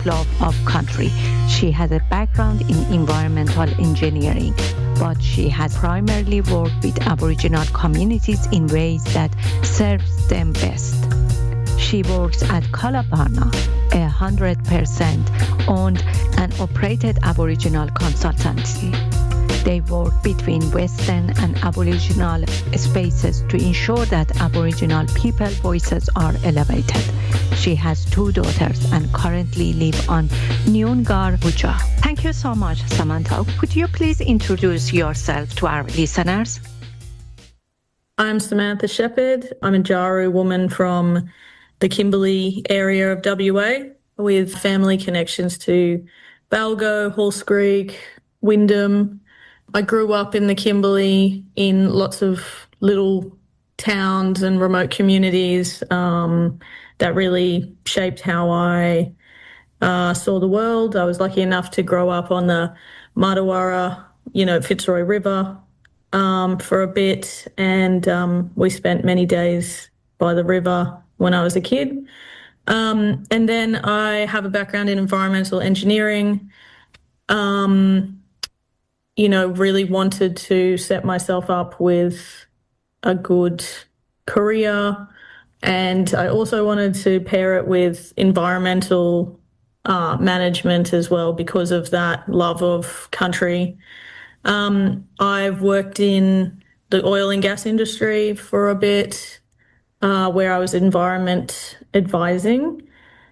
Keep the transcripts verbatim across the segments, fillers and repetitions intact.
love of country. She has a background in environmental engineering, but she has primarily worked with Aboriginal communities in ways that serves them best. She works at Calabarna, a one hundred percent owned and operated Aboriginal consultancy. They work between Western and Aboriginal spaces to ensure that Aboriginal people's voices are elevated. She has two daughters and currently lives on Noongar Whutja. Thank you so much, Samantha. Could you please introduce yourself to our listeners? I'm Samantha Shepherd. I'm a Jaru woman from the Kimberley area of W A with family connections to Balgo, Halls Creek, Wyndham. I grew up in the Kimberley in lots of little towns and remote communities um, that really shaped how I uh, saw the world. I was lucky enough to grow up on the Martuwarra, you know, Fitzroy River um, for a bit, and um, we spent many days by the river when I was a kid. Um, and then I have a background in environmental engineering. Um, you know, really wanted to set myself up with a good career. And I also wanted to pair it with environmental uh, management as well because of that love of country. Um, I've worked in the oil and gas industry for a bit, uh, where I was environment advising.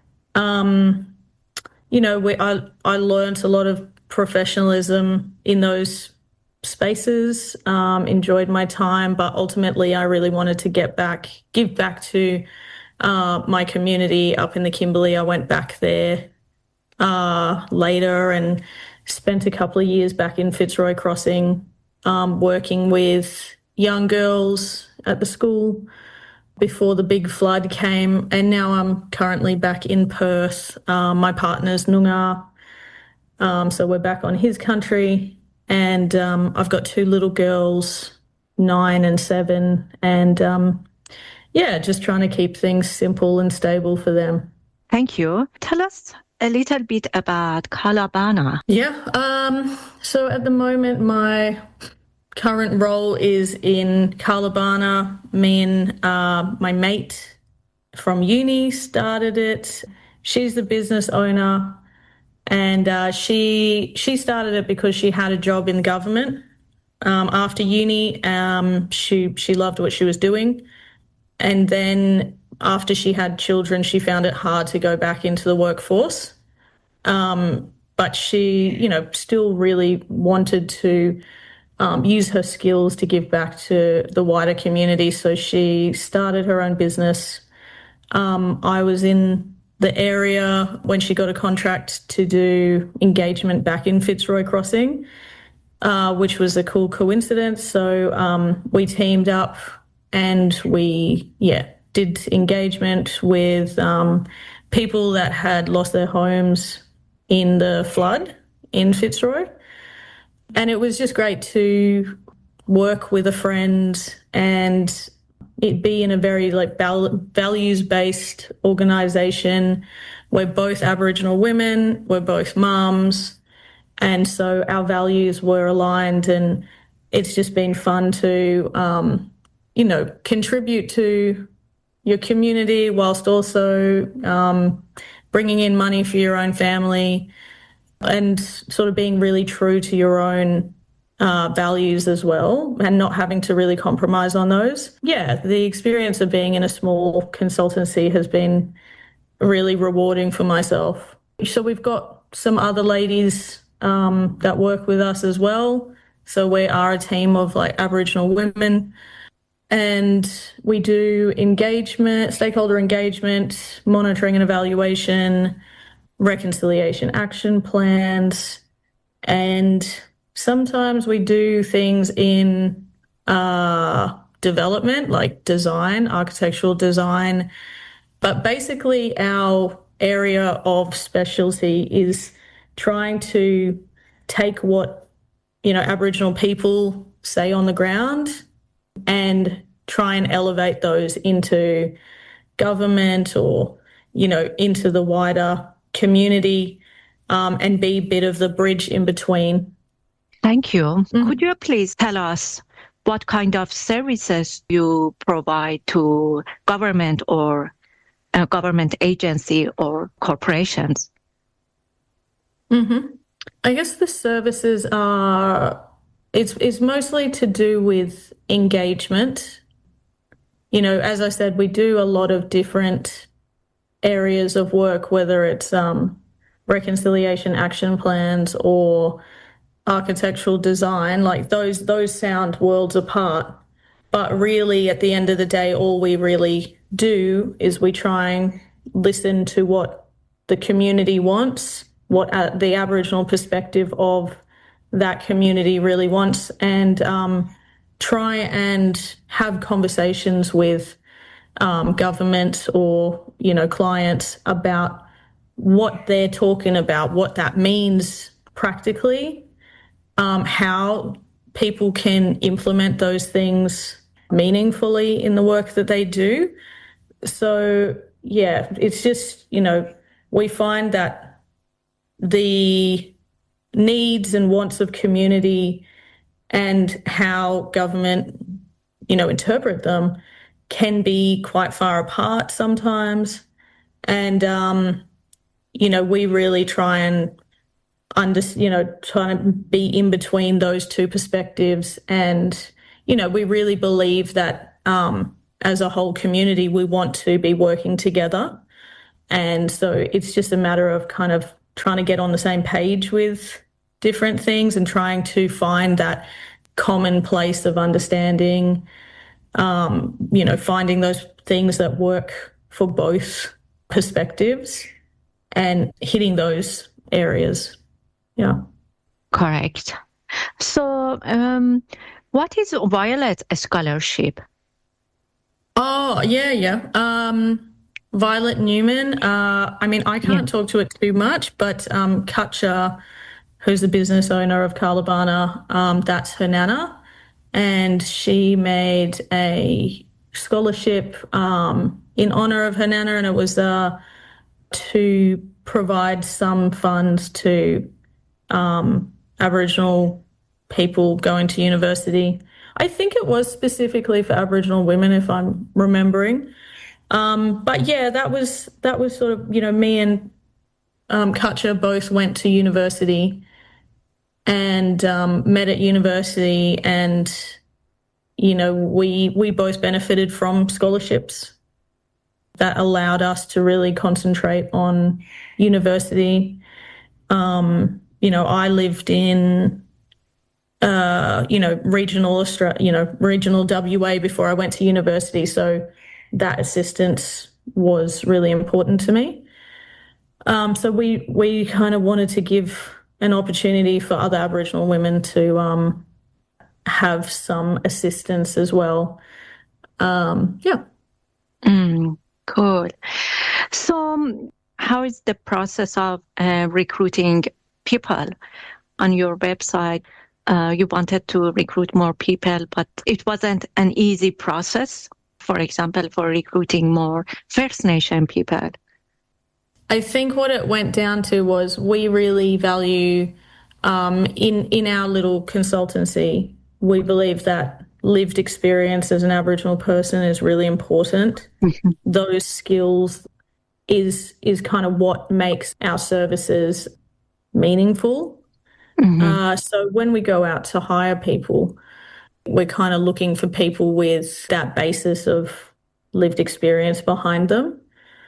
Um, you know, we, I, I learned a lot of professionalism in those spaces, um, enjoyed my time, but ultimately I really wanted to get back, give back to uh, my community up in the Kimberley. I went back there uh, later and spent a couple of years back in Fitzroy Crossing, um, working with young girls at the school before the big flood came. And now I'm currently back in Perth. Uh, my partner's Noongar. Um, so we're back on his country, and um, I've got two little girls, nine and seven, and um, yeah, just trying to keep things simple and stable for them. Thank you. Tell us a little bit about Calabarna. Yeah, um, so at the moment my current role is in Calabarna. Me and uh, my mate from uni started it. She's the business owner. And uh, she she started it because she had a job in government um, after uni. Um, she she loved what she was doing, and then after she had children, she found it hard to go back into the workforce. Um, but she, you know, still really wanted to um, use her skills to give back to the wider community. So she started her own business. Um, I was in the area when she got a contract to do engagement back in Fitzroy Crossing, uh, which was a cool coincidence. So um, we teamed up and we, yeah, did engagement with um, people that had lost their homes in the flood in Fitzroy. And it was just great to work with a friend and it be in a very like values-based organisation. We're both Aboriginal women, we're both mums, and so our values were aligned, and it's just been fun to, um, you know, contribute to your community whilst also um, bringing in money for your own family and sort of being really true to your own Uh, values as well, and not having to really compromise on those. Yeah, the experience of being in a small consultancy has been really rewarding for myself. So we've got some other ladies um, that work with us as well. So we are a team of like Aboriginal women, and we do engagement, stakeholder engagement, monitoring and evaluation, reconciliation action plans, and sometimes we do things in uh, development, like design, architectural design. But basically our area of specialty is trying to take what, you know, Aboriginal people say on the ground and try and elevate those into government or, you know, into the wider community, um, and be a bit of the bridge in between. Thank you. Mm-hmm. Could you please tell us what kind of services you provide to government or a government agency or corporations? Mm-hmm. I guess the services are, it's, it's mostly to do with engagement. You know, as I said, we do a lot of different areas of work, whether it's um, reconciliation action plans or architectural design. Like those, those sound worlds apart. But really, at the end of the day, all we really do is we try and listen to what the community wants, what uh, the Aboriginal perspective of that community really wants, and um, try and have conversations with um, government or, you know, clients about what they're talking about, what that means practically, um, how people can implement those things meaningfully in the work that they do. So, yeah, it's just, you know, we find that the needs and wants of community and how government, you know, interpret them can be quite far apart sometimes. And, um, you know, we really try and under, you know, try to be in between those two perspectives. And, you know, we really believe that um, as a whole community, we want to be working together. And so it's just a matter of kind of trying to get on the same page with different things and trying to find that common place of understanding, um, you know, finding those things that work for both perspectives and hitting those areas. Yeah. Correct. So um, what is Violet Scholarship? Oh, yeah, yeah. Um, Violet Newman, uh, I mean, I can't yeah. talk to it too much, but um, Katja, who's the business owner of Carlabana, um, that's her nana. And she made a scholarship um, in honour of her nana, and it was uh, to provide some funds to um, Aboriginal people going to university. I think it was specifically for Aboriginal women, if I'm remembering. Um, but yeah, that was that was sort of, you know, me and um, Katja both went to university and um, met at university, and you know, we we both benefited from scholarships that allowed us to really concentrate on university. Um, you know, I lived in uh, you know, regional Australia, you know, regional W A before I went to university, so that assistance was really important to me. Um, so we we kind of wanted to give an opportunity for other Aboriginal women to um, have some assistance as well. Um, yeah. Mm, cool. So um, how is the process of uh, recruiting people? On your website, uh, you wanted to recruit more people, but it wasn't an easy process, for example, for recruiting more First Nation people. I think what it went down to was we really value um, in in our little consultancy, we believe that lived experience as an Aboriginal person is really important. Mm-hmm. Those skills is is kind of what makes our services meaningful. Mm-hmm. Uh, so when we go out to hire people, we're kind of looking for people with that basis of lived experience behind them.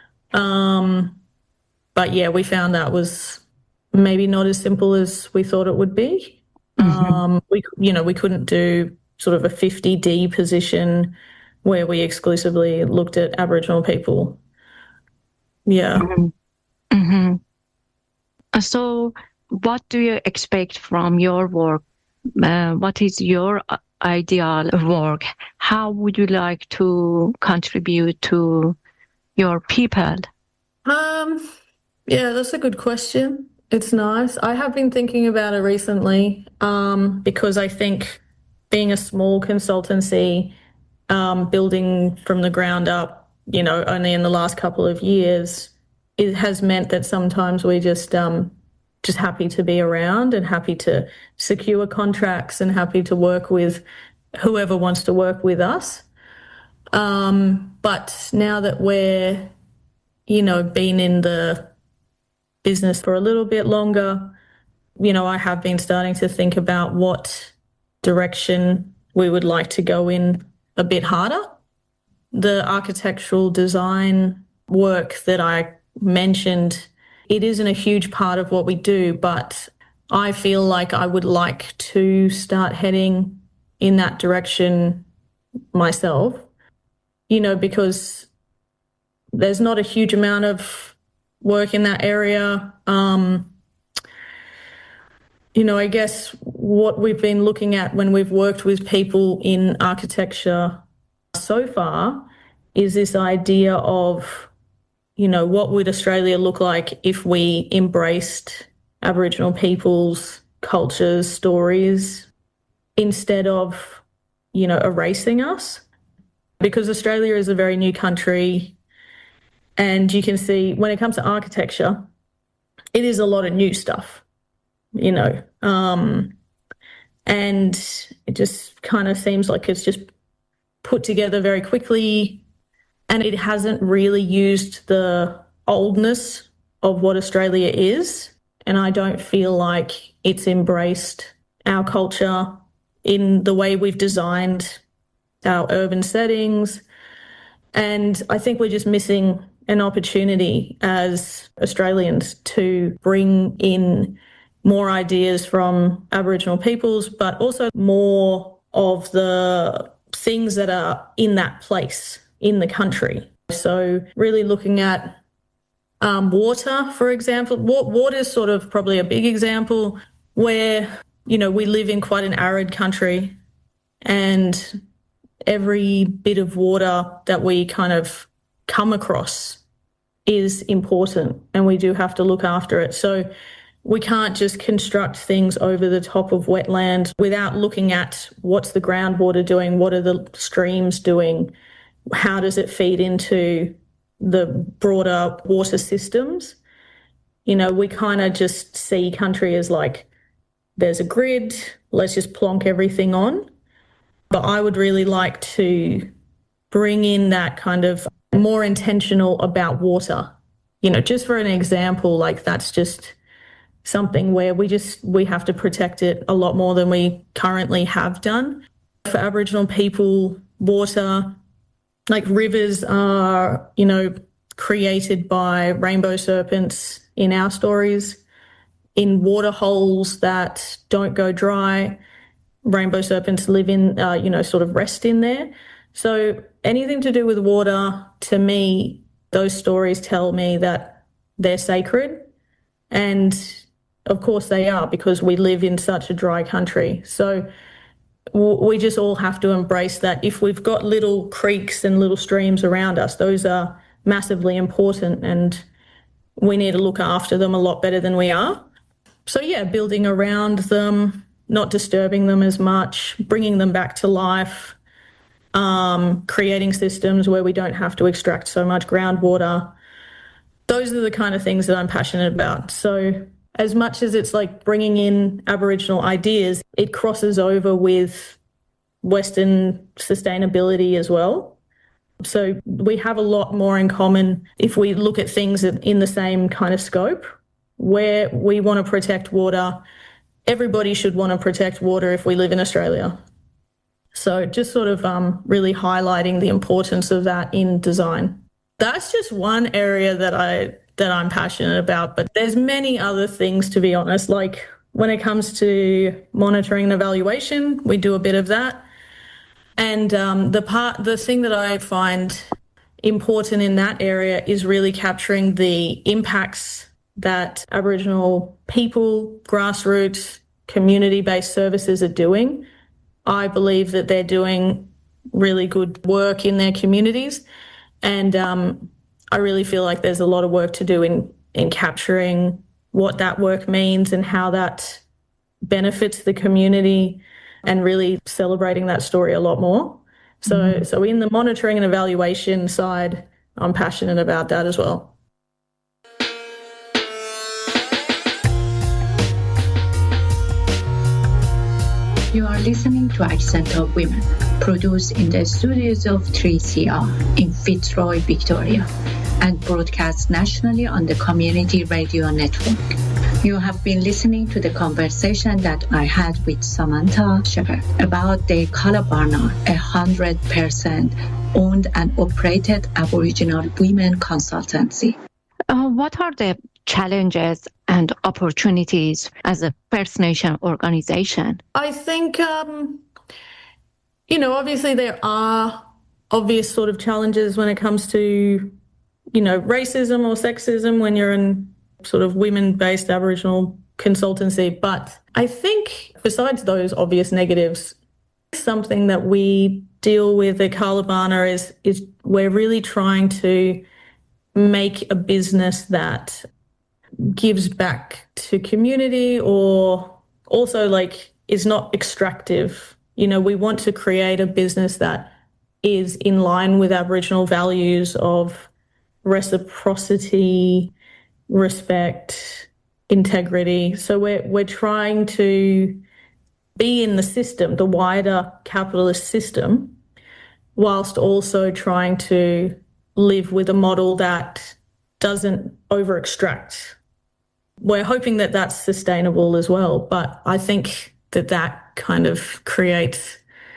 Um, But yeah, we found that was maybe not as simple as we thought it would be. Mm-hmm. Um, we, you know, we couldn't do sort of a fifty D position where we exclusively looked at Aboriginal people. Yeah. Mm-hmm. Mm-hmm. So what do you expect from your work? Uh, what is your ideal work? How would you like to contribute to your people? Um... Yeah, that's a good question. It's nice. I have been thinking about it recently um, because I think being a small consultancy, um, building from the ground up, you know, only in the last couple of years, it has meant that sometimes we just um, just happy to be around and happy to secure contracts and happy to work with whoever wants to work with us. Um, but now that we're, you know, been in the business for a little bit longer, you know, I have been starting to think about what direction we would like to go in a bit harder. The architectural design work that I mentioned, it isn't a huge part of what we do, but I feel like I would like to start heading in that direction myself, you know, because there's not a huge amount of work in that area. Um, you know, I guess what we've been looking at when we've worked with people in architecture so far is this idea of, you know, what would Australia look like if we embraced Aboriginal people's cultures, stories, instead of, you know, erasing us? Because Australia is a very new country, and you can see when it comes to architecture, it is a lot of new stuff, you know, um, and it just kind of seems like it's just put together very quickly, and it hasn't really used the oldness of what Australia is. And I don't feel like it's embraced our culture in the way we've designed our urban settings. And I think we're just missing an opportunity as Australians to bring in more ideas from Aboriginal peoples, but also more of the things that are in that place in the country. So really looking at um, water, for example. Water is sort of probably a big example where, you know, we live in quite an arid country, and every bit of water that we kind of come across is important, and we do have to look after it. So we can't just construct things over the top of wetlands without looking at what's the groundwater doing, what are the streams doing, how does it feed into the broader water systems. You know, we kind of just see country as like, there's a grid, let's just plonk everything on. But I would really like to bring in that kind of more intentional about water. You know, just for an example, like that's just something where we just, we have to protect it a lot more than we currently have done. For Aboriginal people, water, like rivers are, you know, created by rainbow serpents in our stories, in water holes that don't go dry. Rainbow serpents live in, uh, you know, sort of rest in there. So anything to do with water, to me, those stories tell me that they're sacred. And of course they are, because we live in such a dry country. So we just all have to embrace that. If we've got little creeks and little streams around us, those are massively important, and we need to look after them a lot better than we are. So yeah, building around them, not disturbing them as much, bringing them back to life, um, creating systems where we don't have to extract so much groundwater. Those are the kind of things that I'm passionate about. So as much as it's like bringing in Aboriginal ideas, it crosses over with Western sustainability as well. So we have a lot more in common if we look at things in the same kind of scope. Where we want to protect water, everybody should want to protect water if we live in Australia. So just sort of um, really highlighting the importance of that in design. That's just one area that I that I'm passionate about, but there's many other things, to be honest. Like when it comes to monitoring and evaluation, we do a bit of that. And um, the part, the thing that I find important in that area is really capturing the impacts that Aboriginal people, grassroots, community-based services are doing. I believe that they're doing really good work in their communities, and um, I really feel like there's a lot of work to do in, in capturing what that work means and how that benefits the community, and really celebrating that story a lot more. So, mm-hmm. so in the monitoring and evaluation side, I'm passionate about that as well. You are listening to Accent of Women, produced in the studios of three C R in Fitzroy, Victoria, and broadcast nationally on the Community Radio Network. You have been listening to the conversation that I had with Samantha Shepherd about the Calabarna, a one hundred percent owned and operated Aboriginal women consultancy. Uh, what are the challenges and opportunities as a First Nation organization? I think, um, you know, obviously there are obvious sort of challenges when it comes to, you know, racism or sexism when you're in sort of women-based Aboriginal consultancy. But I think besides those obvious negatives, something that we deal with at Calabarna is, is we're really trying to make a business that gives back to community or also like is not extractive. You know, we want to create a business that is in line with Aboriginal values of reciprocity, respect, integrity. So we're we're trying to be in the system, the wider capitalist system, whilst also trying to live with a model that doesn't over-extract. We're hoping that that's sustainable as well, but I think that that kind of creates,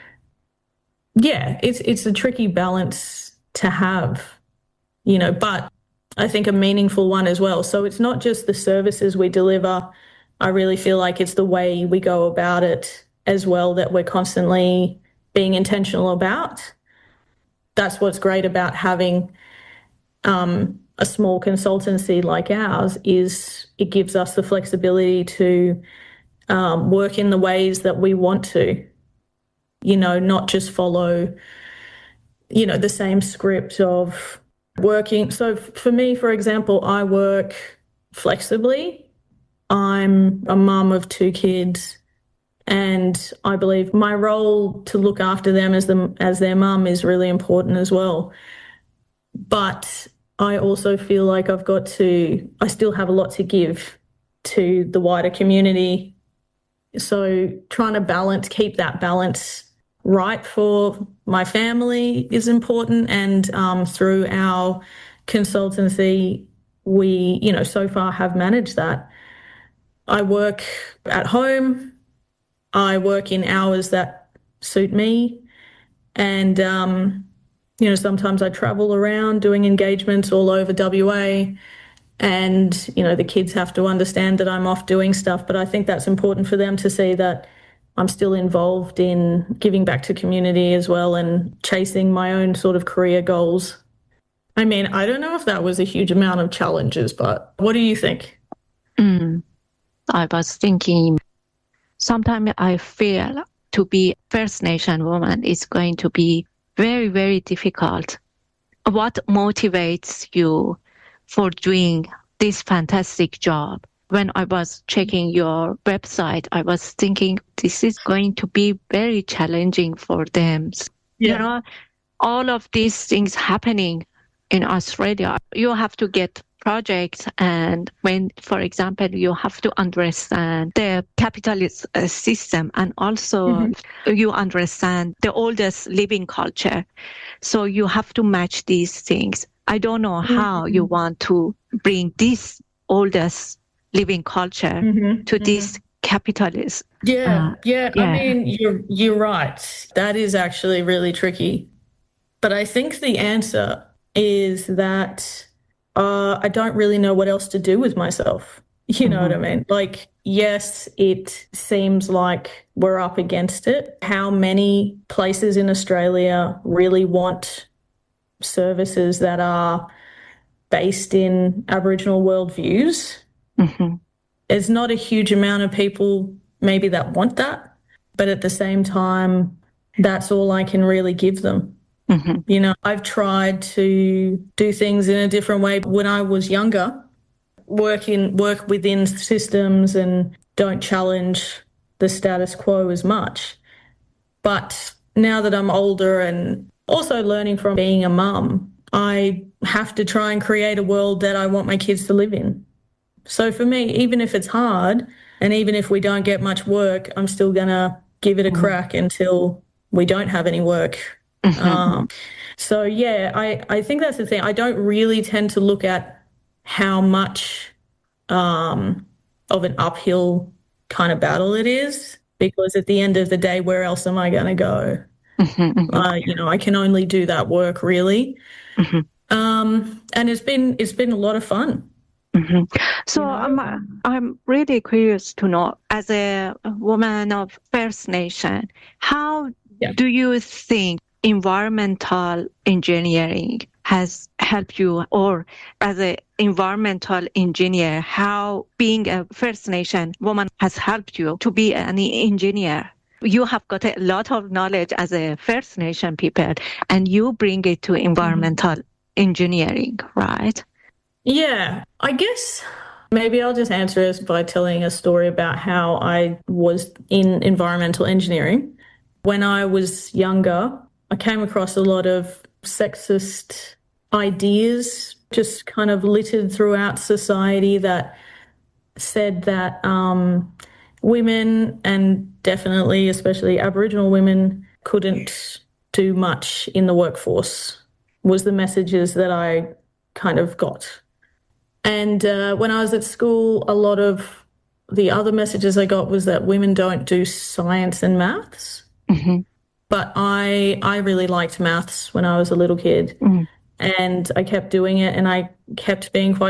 yeah, it's it's a tricky balance to have, you know, but I think a meaningful one as well. So it's not just the services we deliver. I really feel like it's the way we go about it as well that we're constantly being intentional about. That's what's great about having um, a small consultancy like ours is it gives us the flexibility to um, work in the ways that we want to, you know, not just follow, you know, the same script of working. So for me, for example, I work flexibly. I'm a mum of two kids, and I believe my role to look after them as the as their mum is really important as well. But I also feel like I've got to, I still have a lot to give to the wider community. So trying to balance, keep that balance right for my family is important. And um, through our consultancy, we, you know, so far have managed that. I work at home. I work in hours that suit me. And, um, you know, sometimes I travel around doing engagements all over W A. And, you know, the kids have to understand that I'm off doing stuff. But I think that's important for them to see that I'm still involved in giving back to community as well and chasing my own sort of career goals. I mean, I don't know if that was a huge amount of challenges, but what do you think? Mm, I was thinking, sometimes I feel to be First Nation woman is going to be very, very difficult. What motivates you for doing this fantastic job? When I was checking your website, I was thinking this is going to be very challenging for them. Yeah. You know, all of these things happening in Australia, you have to get projects. And when, for example, you have to understand the capitalist uh, system and also mm-hmm. you understand the oldest living culture. So you have to match these things. I don't know mm-hmm. how you want to bring this oldest living culture mm-hmm. to mm-hmm. this capitalist. Yeah, uh, yeah, yeah. I mean, you're you're right. That is actually really tricky. But I think the answer is that uh, I don't really know what else to do with myself. You know mm-hmm. what I mean? Like, yes, it seems like we're up against it. How many places in Australia really want services that are based in Aboriginal worldviews? Mm-hmm. There's not a huge amount of people maybe that want that, but at the same time, that's all I can really give them. Mm-hmm. You know, I've tried to do things in a different way. When I was younger, work in work within systems and don't challenge the status quo as much. But now that I'm older and also learning from being a mum, I have to try and create a world that I want my kids to live in. So for me, even if it's hard and even if we don't get much work, I'm still going to give it a crack until we don't have any work. Um, so yeah, I, I think that's the thing. I don't really tend to look at how much um, of an uphill kind of battle it is, because at the end of the day, where else am I going to go? Uh, you know, I can only do that work really. Um, and it's been it's been a lot of fun. Mm-hmm. So You know? I'm I'm really curious to know, as a woman of First Nation, how Yeah. do you think environmental engineering has helped you, or as an environmental engineer, how being a First Nation woman has helped you to be an engineer? You have got a lot of knowledge as a First Nation people, and you bring it to environmental engineering, right? Yeah, I guess maybe I'll just answer this by telling a story about how I was in environmental engineering. When I was younger, I came across a lot of sexist ideas just kind of littered throughout society that said that um, women, and definitely especially Aboriginal women, couldn't do much in the workforce, was the messages that I kind of got. And uh, when I was at school, a lot of the other messages I got was that women don't do science and maths. Mm-hmm. But I I really liked maths when I was a little kid, Mm-hmm. and I kept doing it, and I kept being quite.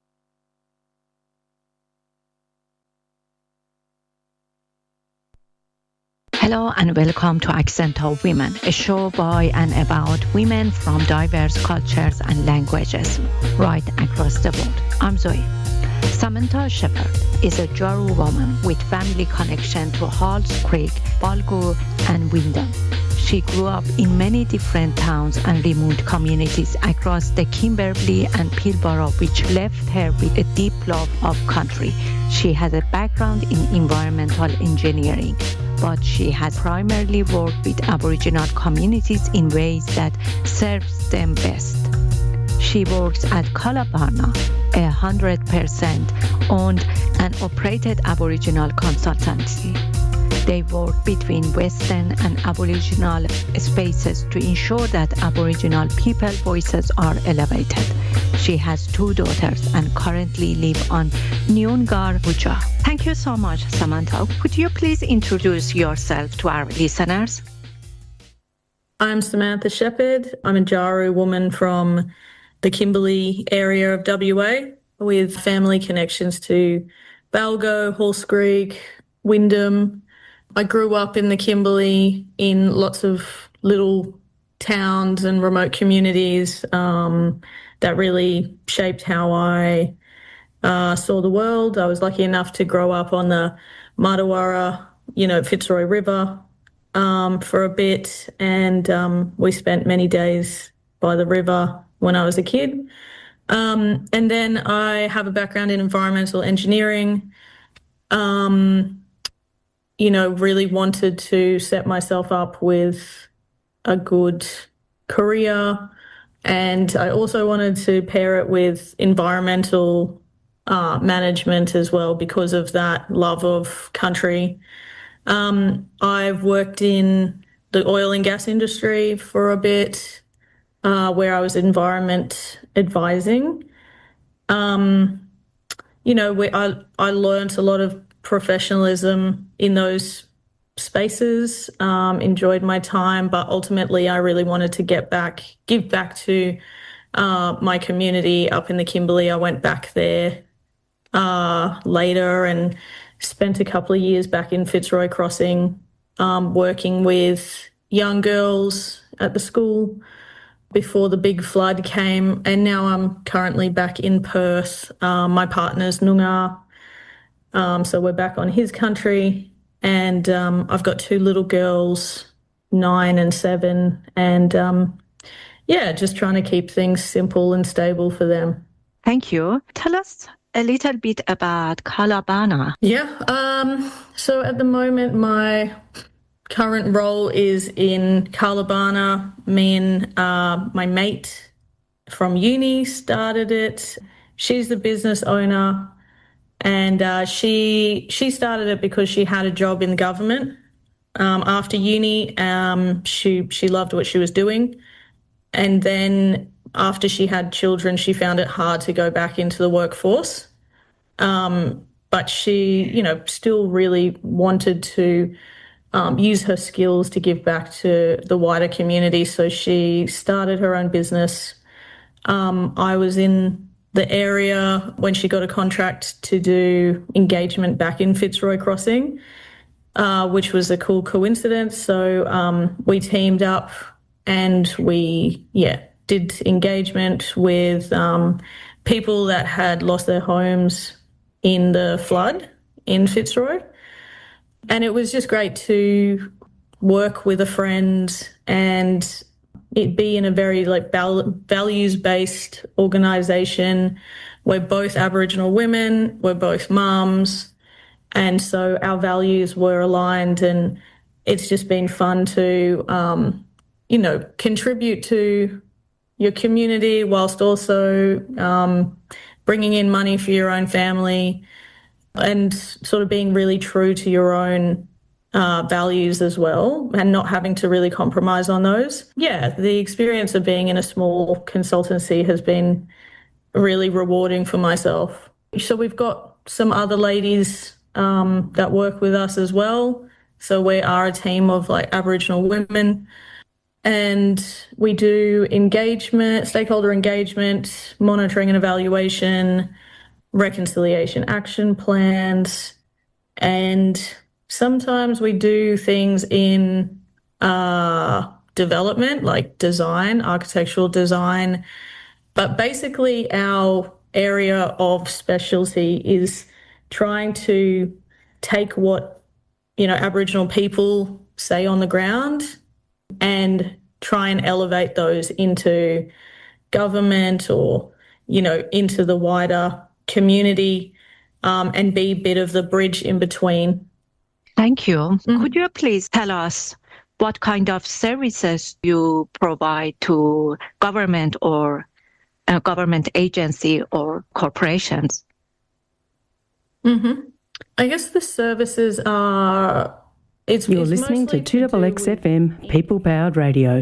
Hello and welcome to Accent of Women, a show by and about women from diverse cultures and languages right across the world. I'm Zoe. Samantha Shepherd is a Jaru woman with family connection to Halls Creek, Balgo, and Wyndham. She grew up in many different towns and remote communities across the Kimberley and Pilbara, which left her with a deep love of country. She has a background in environmental engineering, but she has primarily worked with Aboriginal communities in ways that serves them best. She works at Calabarna, a one hundred percent owned and operated Aboriginal consultancy. They work between Western and Aboriginal spaces to ensure that Aboriginal people voices are elevated. She has two daughters and currently live on Nyungar Buja. Thank you so much, Samantha. Could you please introduce yourself to our listeners? I'm Samantha Shepherd. I'm a Jaru woman from the Kimberley area of W A with family connections to Balgo, Halls Creek, Wyndham. I grew up in the Kimberley in lots of little towns and remote communities um, that really shaped how I uh, saw the world. I was lucky enough to grow up on the Martuwarra, you know, Fitzroy River um, for a bit, and um, we spent many days by the river when I was a kid. Um, and then I have a background in environmental engineering. Um, you know, really wanted to set myself up with a good career. And I also wanted to pair it with environmental uh, management as well because of that love of country. Um, I've worked in the oil and gas industry for a bit, uh, where I was environment advising. Um, you know, we, I, I learned a lot of professionalism in those spaces, um, enjoyed my time, but ultimately I really wanted to get back, give back to uh, my community up in the Kimberley. I went back there uh, later and spent a couple of years back in Fitzroy Crossing, um, working with young girls at the school before the big flood came. And now I'm currently back in Perth. Um, my partner's Noongar. Um, so we're back on his country, and um, I've got two little girls, nine and seven, and um, yeah, just trying to keep things simple and stable for them. Thank you. Tell us a little bit about Calabarna. Yeah, um, so at the moment my current role is in Calabarna. Me and uh, my mate from uni started it. She's the business owner. And uh, she she started it because she had a job in the government Um, after uni, um, she she loved what she was doing, and then after she had children, she found it hard to go back into the workforce. Um, but she, you know, still really wanted to um, use her skills to give back to the wider community. So she started her own business. Um, I was in the area when she got a contract to do engagement back in Fitzroy Crossing, uh, which was a cool coincidence. So um, we teamed up and we, yeah, did engagement with um, people that had lost their homes in the flood in Fitzroy. And it was just great to work with a friend and it be in a very like val- values-based organisation. We're both Aboriginal women, we're both mums, and so our values were aligned, and it's just been fun to, um, you know, contribute to your community whilst also um, bringing in money for your own family and sort of being really true to your own uh, values as well and not having to really compromise on those. Yeah, the experience of being in a small consultancy has been really rewarding for myself. So we've got some other ladies um, that work with us as well. So we are a team of like Aboriginal women. And we do engagement, stakeholder engagement, monitoring and evaluation, reconciliation action plans, and sometimes we do things in uh, development, like design, architectural design. But basically our area of specialty is trying to take what, you know, Aboriginal people say on the ground and try and elevate those into government or, you know, into the wider community um, and be a bit of the bridge in between. Thank you. Mm-hmm. Could you please tell us what kind of services you provide to government or a government agency or corporations? Mm-hmm. I guess the services are... It's, You're it's listening to two X X with... F M, People Powered Radio.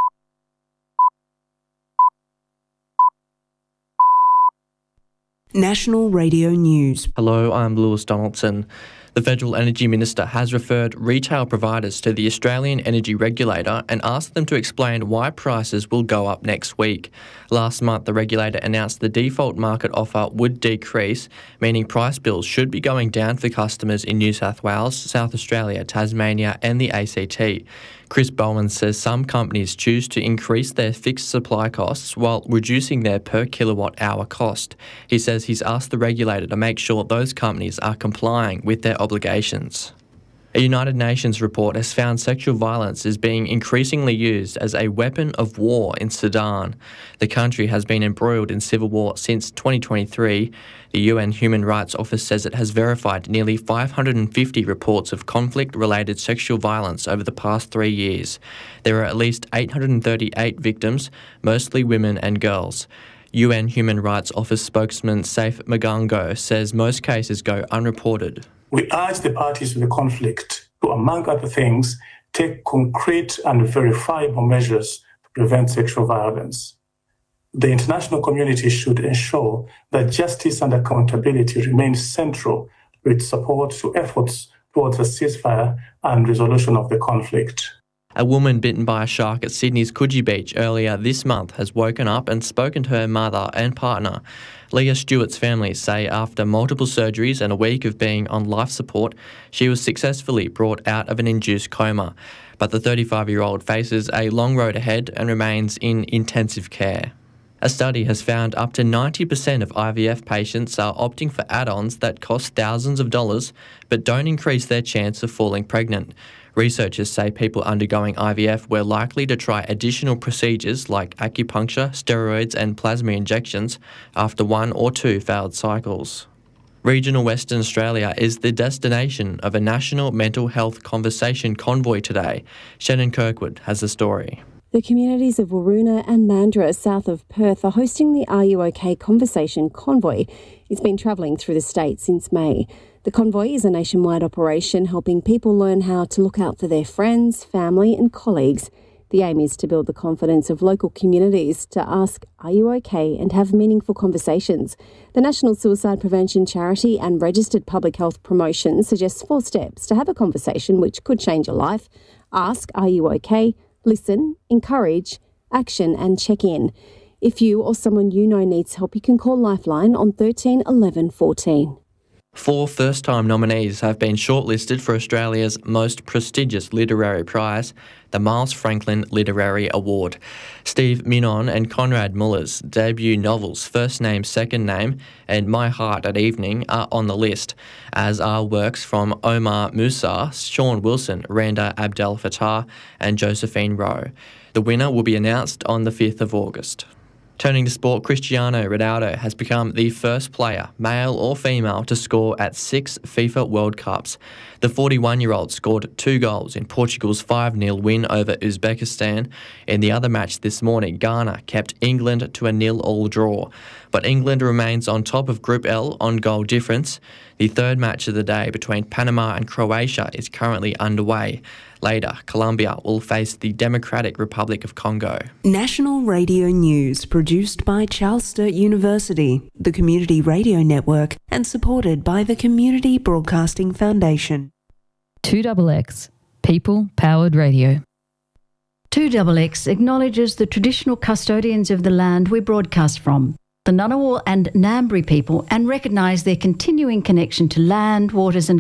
National Radio News. Hello, I'm Lewis Donaldson. The Federal Energy Minister has referred retail providers to the Australian Energy Regulator and asked them to explain why prices will go up next week. Last month, the regulator announced the default market offer would decrease, meaning price bills should be going down for customers in New South Wales, South Australia, Tasmania and the A C T. Chris Bowen says some companies choose to increase their fixed supply costs while reducing their per kilowatt hour cost. He says he's asked the regulator to make sure those companies are complying with their obligations. A United Nations report has found sexual violence is being increasingly used as a weapon of war in Sudan. The country has been embroiled in civil war since twenty twenty-three. The U N Human Rights Office says it has verified nearly five hundred fifty reports of conflict-related sexual violence over the past three years. There are at least eight hundred thirty-eight victims, mostly women and girls. U N Human Rights Office spokesman Saif Magango says most cases go unreported. We urge the parties to the conflict to, among other things, take concrete and verifiable measures to prevent sexual violence. The international community should ensure that justice and accountability remain central to its support to efforts towards a ceasefire and resolution of the conflict. A woman bitten by a shark at Sydney's Coogee Beach earlier this month has woken up and spoken to her mother and partner. Leah Stewart's family say after multiple surgeries and a week of being on life support, she was successfully brought out of an induced coma. But the thirty-five-year-old faces a long road ahead and remains in intensive care. A study has found up to ninety percent of I V F patients are opting for add-ons that cost thousands of dollars but don't increase their chance of falling pregnant. Researchers say people undergoing I V F were likely to try additional procedures like acupuncture, steroids and plasma injections after one or two failed cycles. Regional Western Australia is the destination of a national mental health conversation convoy today. Shannon Kirkwood has the story. The communities of Waroona and Mandurah, south of Perth, are hosting the Are You OK conversation convoy. It's been travelling through the state since May. The convoy is a nationwide operation helping people learn how to look out for their friends, family and colleagues. The aim is to build the confidence of local communities to ask, "Are you okay?" and have meaningful conversations. The National Suicide Prevention Charity and Registered Public Health Promotion suggests four steps to have a conversation which could change your life. Ask, "Are you okay?" Listen, encourage, action and check in. If you or someone you know needs help, you can call Lifeline on thirteen eleven fourteen. Four first-time nominees have been shortlisted for Australia's most prestigious literary prize, the Miles Franklin Literary Award. Steve Minon and Conrad Muller's debut novels First Name, Second Name and My Heart at Evening are on the list, as are works from Omar Musa, Sean Wilson, Randa Abdel Fattah and Josephine Rowe. The winner will be announced on the fifth of August. Turning to sport, Cristiano Ronaldo has become the first player, male or female, to score at six FIFA World Cups. The forty-one-year-old scored two goals in Portugal's five nil win over Uzbekistan. In the other match this morning, Ghana kept England to a nil-all draw. But England remains on top of Group L on goal difference. The third match of the day between Panama and Croatia is currently underway. Later, Colombia will face the Democratic Republic of Congo. National Radio News, produced by Charles Sturt University, the Community Radio Network, and supported by the Community Broadcasting Foundation. two X X, People Powered Radio. two X X acknowledges the traditional custodians of the land we broadcast from, the Ngunnawal and Ngambri people, and recognise their continuing connection to land, waters and